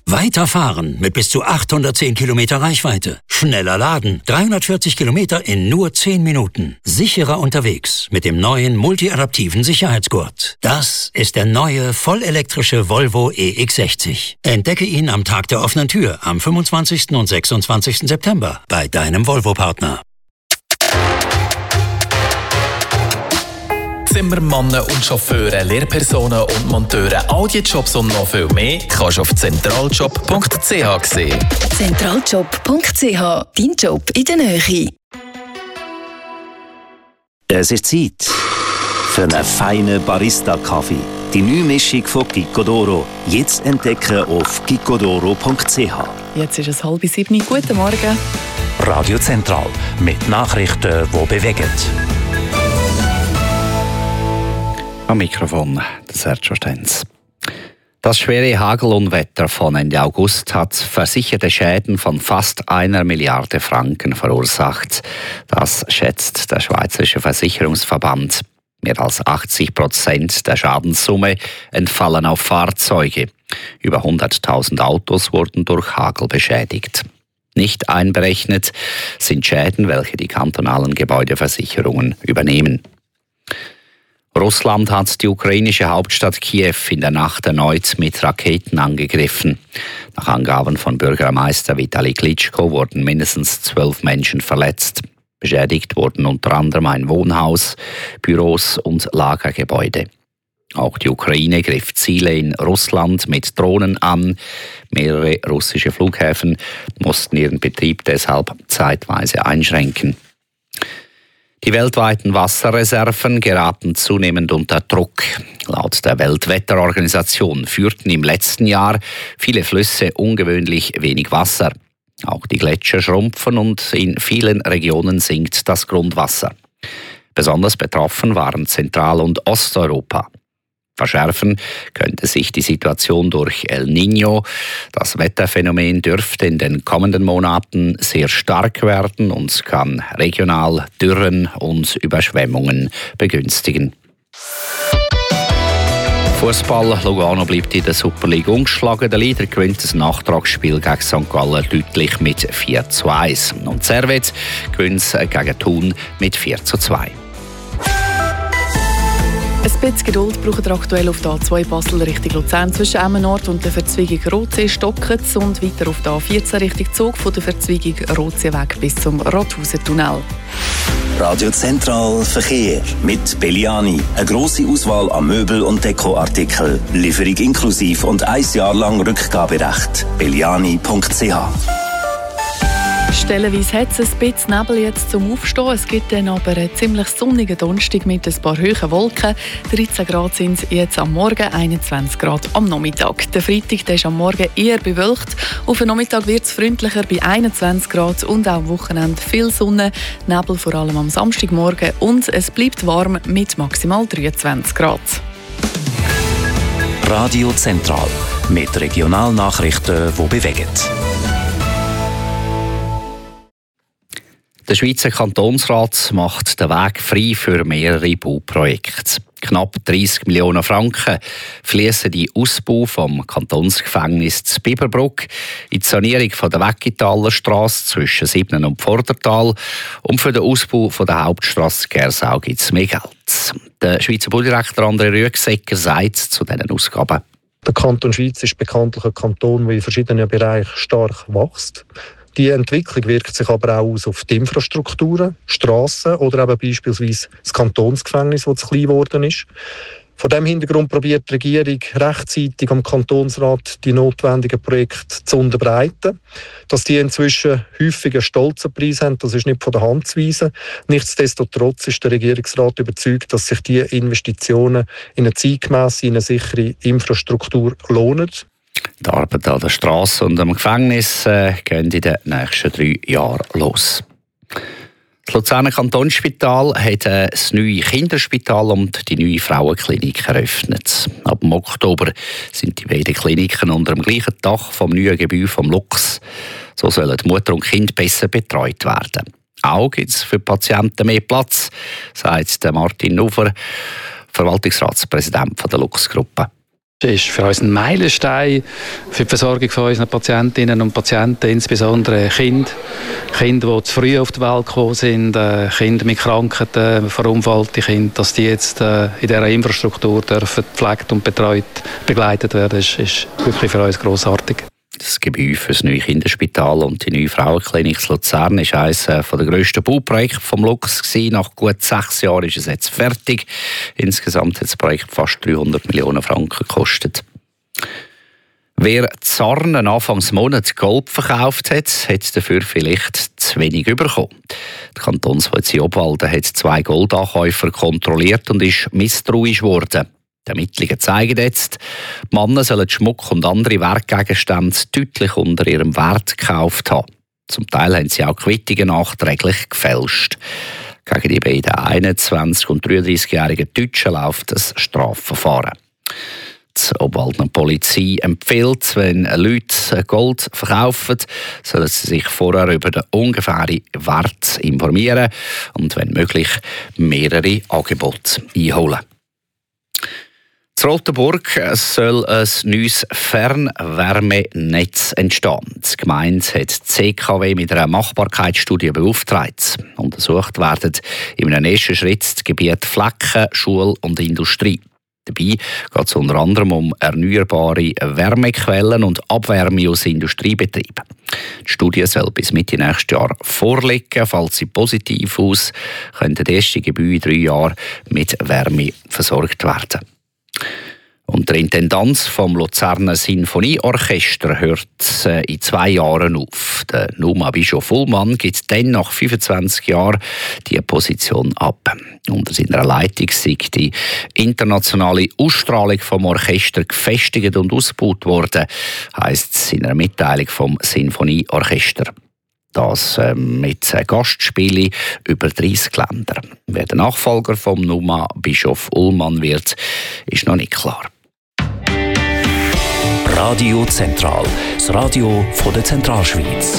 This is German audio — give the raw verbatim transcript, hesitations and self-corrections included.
Weiterfahren mit bis zu achthundertzehn Kilometer Reichweite. Schneller laden, dreihundertvierzig Kilometer in nur zehn Minuten. Sicherer unterwegs mit dem neuen multiadaptiven Sicherheitsgurt. Das ist der neue vollelektrische Volvo E X sechzig. Entdecke ihn am Tag der offenen Tür am fünfundzwanzigsten und sechsundzwanzigsten September bei deinem Volvo-Partner. Zimmermannen und Chauffeure, Lehrpersonen und Monteure, all die Jobs und noch viel mehr kannst du auf zentraljob punkt c h sehen. zentraljob punkt c h, dein Job in der Nähe. Es ist Zeit für einen feinen Barista-Kaffee. Die neue Mischung von Gicodoro. Jetzt entdecken auf gicodoro punkt c h. Jetzt ist es halb sieben. Guten Morgen. Radio Zentral mit Nachrichten, die bewegen. Am Mikrofon der Sergio Stenz. Das schwere Hagelunwetter von Ende August hat versicherte Schäden von fast einer Milliarde Franken verursacht. Das schätzt der Schweizerische Versicherungsverband. Mehr als achtzig Prozent der Schadenssumme entfallen auf Fahrzeuge. Über hunderttausend Autos wurden durch Hagel beschädigt. Nicht einberechnet sind Schäden, welche die kantonalen Gebäudeversicherungen übernehmen. Russland hat die ukrainische Hauptstadt Kiew in der Nacht erneut mit Raketen angegriffen. Nach Angaben von Bürgermeister Vitali Klitschko wurden mindestens zwölf Menschen verletzt. Beschädigt wurden unter anderem ein Wohnhaus, Büros und Lagergebäude. Auch die Ukraine griff Ziele in Russland mit Drohnen an. Mehrere russische Flughäfen mussten ihren Betrieb deshalb zeitweise einschränken. Die weltweiten Wasserreserven geraten zunehmend unter Druck. Laut der Weltwetterorganisation führten im letzten Jahr viele Flüsse ungewöhnlich wenig Wasser. Auch die Gletscher schrumpfen und in vielen Regionen sinkt das Grundwasser. Besonders betroffen waren Zentral- und Osteuropa. Verschärfen könnte sich die Situation durch El Niño. Das Wetterphänomen dürfte in den kommenden Monaten sehr stark werden und kann regional Dürren und Überschwemmungen begünstigen. Fußball: Lugano bleibt in der Super League ungeschlagen. Der Leader gewinnt das Nachtragsspiel gegen Sankt Gallen deutlich mit vier zu eins. Und Servet gewinnt gegen Thun mit vier zu zwei. Ein bisschen Geduld braucht ihr aktuell auf der A zwei Basel Richtung Luzern zwischen Emmenort und der Verzweigung Rotsee Stockitz und weiter auf der A vierzehn Richtung Zug von der Verzweigung Rotsee weg bis zum Rothausen-Tunnel. Radio Zentral Verkehr mit Belliani. Eine grosse Auswahl an Möbel- und Dekoartikeln. Lieferung inklusiv und ein Jahr lang Rückgaberecht. belliani punkt c h. Stellenweise hat es ein bisschen Nebel jetzt zum Aufstehen. Es gibt dann aber einen ziemlich sonnigen Donnerstag mit ein paar hohen Wolken. dreizehn Grad sind es jetzt am Morgen, einundzwanzig Grad am Nachmittag. Der Freitag der ist am Morgen eher bewölkt. Auf den Nachmittag wird es freundlicher bei einundzwanzig Grad und auch am Wochenende viel Sonne. Nebel vor allem am Samstagmorgen und es bleibt warm mit maximal dreiundzwanzig Grad. Radio Zentral mit Regionalnachrichten, die bewegen. Der Schweizer Kantonsrat macht den Weg frei für mehrere Bauprojekte. Knapp dreissig Millionen Franken fließen die Ausbau vom Kantonsgefängnis zu Biberbruck, in die Sanierung von der Weggitaler Strasse zwischen Sibnen und Pfordertal und für den Ausbau von der Hauptstrasse Gersau gibt es mehr Geld. Der Schweizer Baudirektor André Rüegsegger sagt zu diesen Ausgaben: Der Kanton Schweiz ist bekanntlich ein Kanton, der in verschiedenen Bereichen stark wächst. Die Entwicklung wirkt sich aber auch aus auf die Infrastrukturen, Strassen oder eben beispielsweise das Kantonsgefängnis, das zu klein geworden ist. Vor diesem Hintergrund probiert die Regierung rechtzeitig am Kantonsrat die notwendigen Projekte zu unterbreiten. Dass die inzwischen häufig einen stolzen Preis haben, das ist nicht von der Hand zu weisen. Nichtsdestotrotz ist der Regierungsrat überzeugt, dass sich diese Investitionen in eine zeitgemässe, in eine sichere Infrastruktur lohnen. Die Arbeit an der Strasse und am Gefängnis äh, gehen in den nächsten drei Jahren los. Das Luzerner Kantonsspital hat äh, das neue Kinderspital und die neue Frauenklinik eröffnet. Ab dem Oktober sind die beiden Kliniken unter dem gleichen Dach vom neuen Gebäude vom Lux. So sollen Mutter und Kind besser betreut werden. Auch gibt es für die Patienten mehr Platz, sagt Martin Nufer, Verwaltungsratspräsident der Lux-Gruppe. Das ist für uns ein Meilenstein für die Versorgung von unseren Patientinnen und Patienten, insbesondere Kinder. Kinder, die zu früh auf die Welt gekommen sind, Kinder mit Krankheiten, verunfallte Kinder, dass die jetzt in dieser Infrastruktur dürfen gepflegt und betreut, begleitet werden, ist, ist wirklich für uns grossartig. Das Gebäude für das neue Kinderspital und die neue Frauenklinik in Luzern war eines der grössten Bauprojekte des Lux gewesen. Nach gut sechs Jahren ist es jetzt fertig. Insgesamt hat das Projekt fast dreihundert Millionen Franken gekostet. Wer Zarnen Anfangs Monat Gold verkauft hat, hat dafür vielleicht zu wenig bekommen. Die Kantonspolizei Obwalden hat zwei Goldankäufer kontrolliert und ist misstrauisch geworden. Die Ermittlungen zeigen jetzt, die Männer sollen Schmuck und andere Wertgegenstände deutlich unter ihrem Wert gekauft haben. Zum Teil haben sie auch Quittungen nachträglich gefälscht. Gegen die beiden einundzwanzig- und dreiunddreißigjährigen Deutschen läuft ein Strafverfahren. Die Obwaldner Polizei empfiehlt, wenn Leute Gold verkaufen, sollen sie sich vorher über den ungefähren Wert informieren und, wenn möglich, mehrere Angebote einholen. In Rotenburg soll ein neues Fernwärmenetz entstehen. Die Gemeinde hat die C K W mit einer Machbarkeitsstudie beauftragt. Untersucht werden in einem ersten Schritt die Gebiete Flecken, Schule und Industrie. Dabei geht es unter anderem um erneuerbare Wärmequellen und Abwärme aus Industriebetrieben. Die Studie soll bis Mitte nächstes Jahr vorliegen. Falls sie positiv aus, könnten die ersten Gebäude in drei Jahren mit Wärme versorgt werden. Und der Intendanz vom Luzerner Sinfonieorchester hört in zwei Jahren auf. Der Numa Bischof Ullmann gibt dann nach fünfundzwanzig Jahren die Position ab. Unter seiner Leitung sei die internationale Ausstrahlung vom Orchester gefestigt und ausgebaut worden, heisst es in einer Mitteilung vom Sinfonieorchester. Das äh, mit Gastspielen über dreissig Länder. Wer der Nachfolger vom Numa Bischof Ullmann wird, ist noch nicht klar. Radio Zentral, das Radio von der Zentralschweiz.